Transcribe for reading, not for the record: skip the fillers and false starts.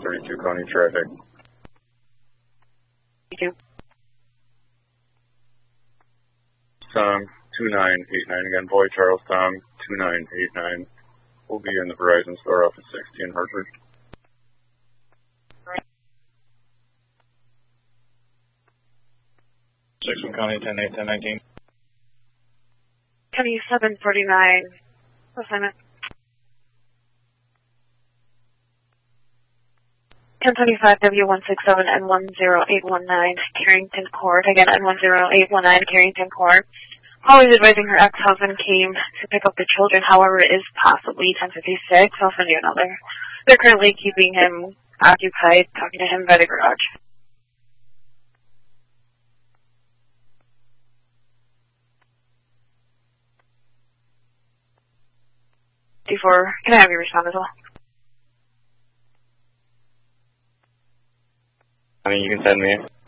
432 County traffic. Thank you. Tom 2989 again, boy Charles Tom 2989 will be in the Verizon store off at 60 in Hartford. Sixth County 10-8, 10-19. County 749. Assignment. 1025 W167 N10819 Carrington Court. Again, N10819 Carrington Court. Always advising her ex-husband came to pick up the children. However, it is possibly 1056. I'll send you another. They're currently keeping him occupied, talking to him by the garage. Can I have you respond as well? I mean, you can send me.